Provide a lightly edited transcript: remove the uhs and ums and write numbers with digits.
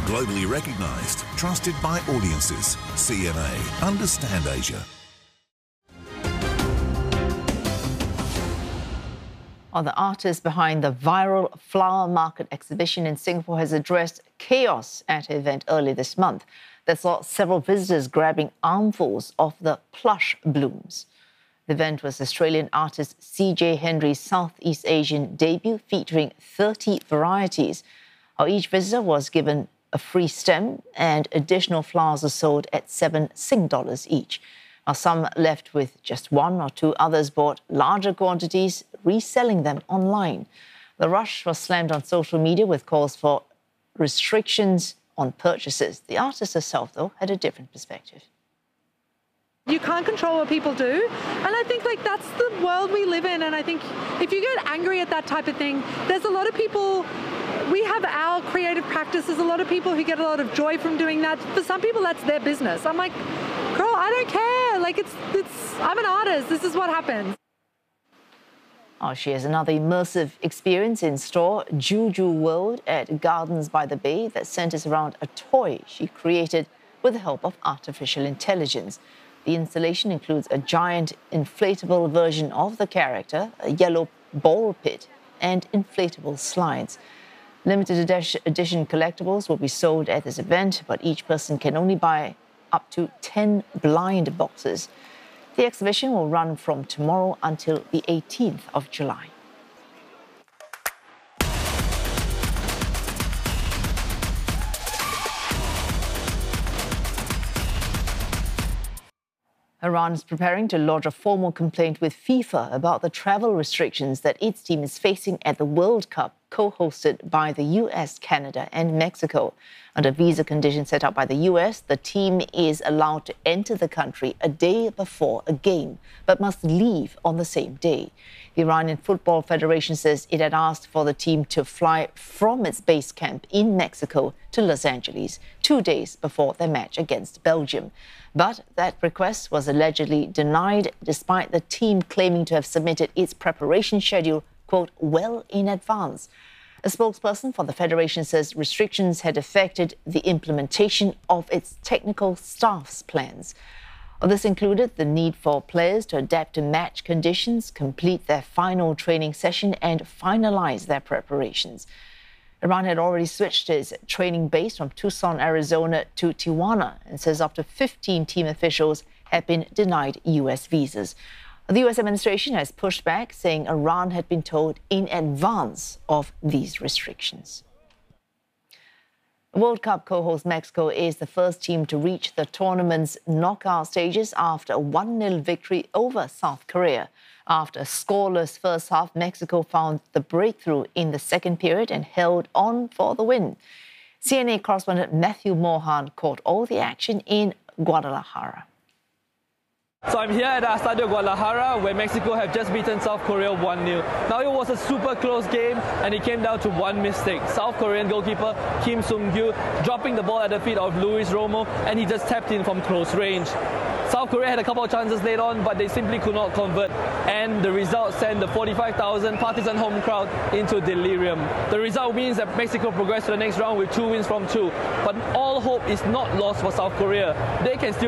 Globally recognised, trusted by audiences. CMA. Understand Asia. The artist behind the viral flower market exhibition in Singapore has addressed chaos at an event early this month that saw several visitors grabbing armfuls of the plush blooms. The event was Australian artist C.J. Henry's Southeast Asian debut, featuring 30 varieties. Each visitor was given a free stem, and additional flowers were sold at $7 each. Some left with just one or two, others bought larger quantities, reselling them online. The rush was slammed on social media with calls for restrictions on purchases. The artist herself, though, had a different perspective. You can't control what people do, and I think that's the world we live in. And I think if you get angry at that type of thing, there's a lot of people. We have our creative practice. There's a lot of people who get a lot of joy from doing that. For some people, that's their business. I'm like, girl, I don't care. I'm an artist. This is what happens. She has another immersive experience in store, Juju World at Gardens by the Bay, that centers around a toy she created with the help of artificial intelligence. The installation includes a giant inflatable version of the character, a yellow ball pit, and inflatable slides. Limited edition collectibles will be sold at this event, but each person can only buy up to 10 blind boxes. The exhibition will run from tomorrow until the 18th of July. Iran is preparing to lodge a formal complaint with FIFA about the travel restrictions that its team is facing at the World Cup, co-hosted by the US, Canada and Mexico. Under visa conditions set up by the US, the team is allowed to enter the country a day before a game, but must leave on the same day. The Iranian Football Federation says it had asked for the team to fly from its base camp in Mexico to Los Angeles 2 days before their match against Belgium. But that request was allegedly denied, despite the team claiming to have submitted its preparation schedule, quote, well in advance. A spokesperson for the Federation says restrictions had affected the implementation of its technical staff's plans. This included the need for players to adapt to match conditions, complete their final training session, and finalize their preparations. Iran had already switched its training base from Tucson, Arizona to Tijuana, and says up to 15 team officials have been denied U.S. visas. The U.S. administration has pushed back, saying Iran had been told in advance of these restrictions. World Cup co-host Mexico is the first team to reach the tournament's knockout stages after a 1-0 victory over South Korea. After a scoreless first half, Mexico found the breakthrough in the second period and held on for the win. CNA correspondent Matthew Mohan caught all the action in Guadalajara. So I'm here at Estadio Guadalajara, where Mexico have just beaten South Korea 1-0. Now it was a super close game, and it came down to one mistake. South Korean goalkeeper Kim Sung-gyu dropping the ball at the feet of Luis Romo, and he just tapped in from close range. South Korea had a couple of chances later on, but they simply could not convert, and the result sent the 45,000 partisan home crowd into delirium. The result means that Mexico progressed to the next round with 2 wins from 2, but all hope is not lost for South Korea. They can still